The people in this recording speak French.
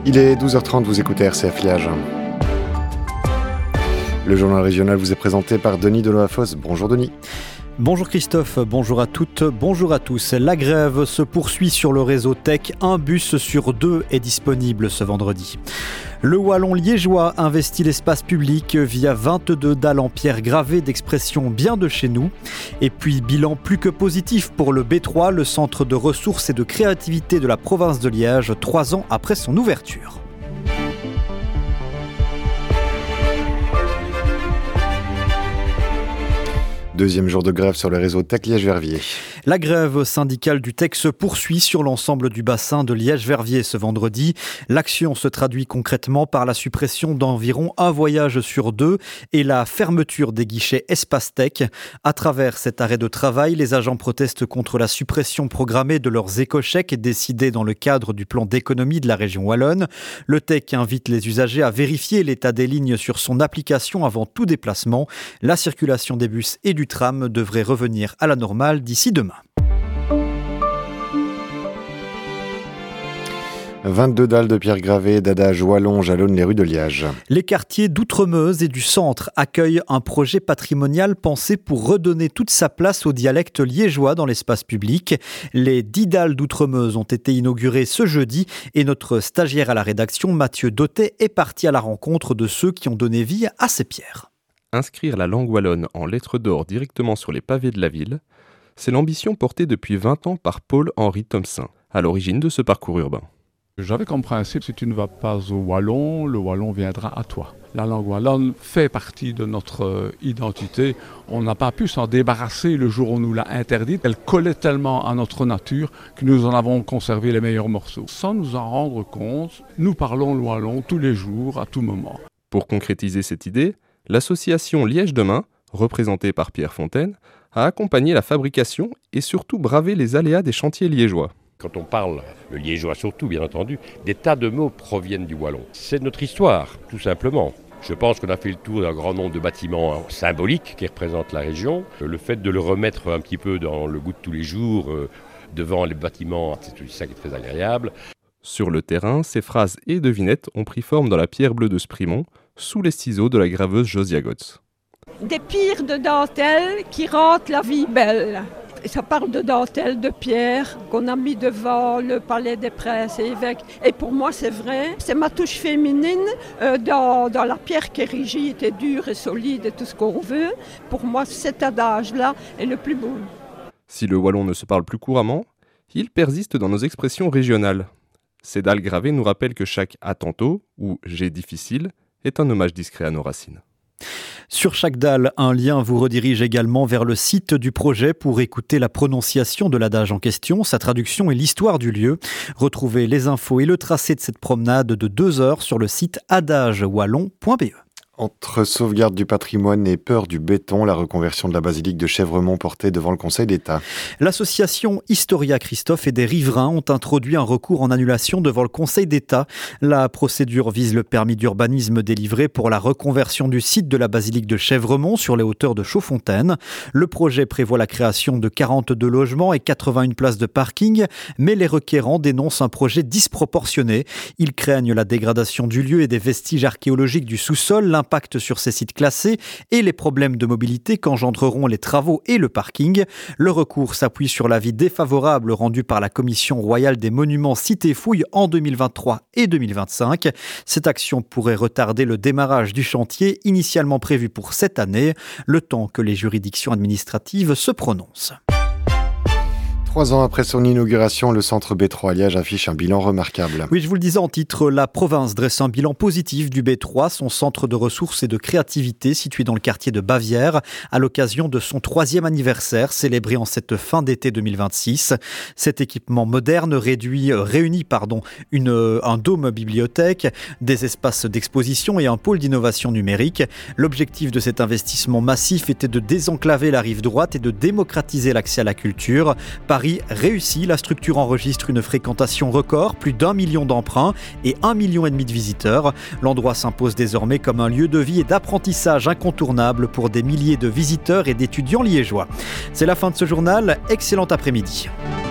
Il est 12h30, vous écoutez RCF Liège. Le journal régional vous est présenté par Denis Deloafos. Bonjour Denis. Bonjour Christophe, bonjour à toutes, bonjour à tous. La grève se poursuit sur le réseau Tech. Un bus sur 2 est disponible ce vendredi. Le Wallon liégeois investit l'espace public via 22 dalles en pierre gravée d'expression bien de chez nous. Et puis bilan plus que positif pour le B3, le centre de ressources et de créativité de la province de Liège, 3 ans après son ouverture. Deuxième jour de grève sur le réseau Tech Liège-Verviers. La grève syndicale du Tech se poursuit sur l'ensemble du bassin de Liège-Verviers ce vendredi. L'action se traduit concrètement par la suppression d'environ un voyage sur 2 et la fermeture des guichets Espace Tech. À travers cet arrêt de travail, les agents protestent contre la suppression programmée de leurs éco-chèques décidés dans le cadre du plan d'économie de la région wallonne. Le Tech invite les usagers à vérifier l'état des lignes sur son application avant tout déplacement. La circulation des bus et du tram devrait revenir à la normale d'ici demain. 22 dalles de pierre gravée d'Adage Wallon jalonnent les rues de Liège. Les quartiers d'Outremeuse et du centre accueillent un projet patrimonial pensé pour redonner toute sa place au dialecte liégeois dans l'espace public. Les 10 dalles d'Outremeuse ont été inaugurées ce jeudi et notre stagiaire à la rédaction, Mathieu Dautet, est parti à la rencontre de ceux qui ont donné vie à ces pierres. Inscrire la langue wallonne en lettres d'or directement sur les pavés de la ville, c'est l'ambition portée depuis 20 ans par Paul-Henri Thompson, à l'origine de ce parcours urbain. J'avais comme principe, si tu ne vas pas au wallon, le wallon viendra à toi. La langue wallonne fait partie de notre identité. On n'a pas pu s'en débarrasser le jour où on nous l'a interdite. Elle collait tellement à notre nature que nous en avons conservé les meilleurs morceaux. Sans nous en rendre compte, nous parlons le wallon tous les jours, à tout moment. Pour concrétiser cette idée, l'association Liège Demain, représentée par Pierre Fontaine, a accompagné la fabrication et surtout bravé les aléas des chantiers liégeois. Quand on parle, le liégeois surtout bien entendu, des tas de mots proviennent du wallon. C'est notre histoire, tout simplement. Je pense qu'on a fait le tour d'un grand nombre de bâtiments symboliques qui représentent la région. Le fait de le remettre un petit peu dans le goût de tous les jours, devant les bâtiments, c'est ça qui est très agréable. Sur le terrain, ces phrases et devinettes ont pris forme dans la pierre bleue de Sprimont, sous les ciseaux de la graveuse Josia Gotz. Des pierres de dentelle qui rendent la vie belle. Ça parle de dentelle, de pierre qu'on a mis devant le palais des princes et évêques. Et pour moi, c'est vrai, c'est ma touche féminine dans la pierre qui est rigide et dure et solide et tout ce qu'on veut. Pour moi, cet adage-là est le plus beau. Si le wallon ne se parle plus couramment, il persiste dans nos expressions régionales. Ces dalles gravées nous rappellent que chaque « à tantôt » ou « j'ai difficile » est un hommage discret à nos racines. Sur chaque dalle, un lien vous redirige également vers le site du projet pour écouter la prononciation de l'adage en question, sa traduction et l'histoire du lieu. Retrouvez les infos et le tracé de cette promenade de 2 heures sur le site adagewallon.be. Entre sauvegarde du patrimoine et peur du béton, la reconversion de la basilique de Chèvremont portée devant le Conseil d'État. L'association Historia Christophe et des riverains ont introduit un recours en annulation devant le Conseil d'État. La procédure vise le permis d'urbanisme délivré pour la reconversion du site de la basilique de Chèvremont sur les hauteurs de Chaudfontaine. Le projet prévoit la création de 42 logements et 81 places de parking, mais les requérants dénoncent un projet disproportionné. Ils craignent la dégradation du lieu et des vestiges archéologiques du sous-sol, l'impact sur ces sites classés et les problèmes de mobilité qu'engendreront les travaux et le parking. Le recours s'appuie sur l'avis défavorable rendu par la Commission royale des monuments sites et fouilles en 2023 et 2025. Cette action pourrait retarder le démarrage du chantier initialement prévu pour cette année, le temps que les juridictions administratives se prononcent. 3 ans après son inauguration, le centre B3 à Liège affiche un bilan remarquable. Oui, je vous le disais en titre, la province dresse un bilan positif du B3, son centre de ressources et de créativité situé dans le quartier de Bavière, à l'occasion de son 3e anniversaire, célébré en cette fin d'été 2026. Cet équipement moderne réunit un dôme bibliothèque, des espaces d'exposition et un pôle d'innovation numérique. L'objectif de cet investissement massif était de désenclaver la rive droite et de démocratiser l'accès à la culture. Paris réussit, la structure enregistre une fréquentation record, plus d'1 million d'emprunts et 1,5 million de visiteurs. L'endroit s'impose désormais comme un lieu de vie et d'apprentissage incontournable pour des milliers de visiteurs et d'étudiants liégeois. C'est la fin de ce journal, excellent après-midi.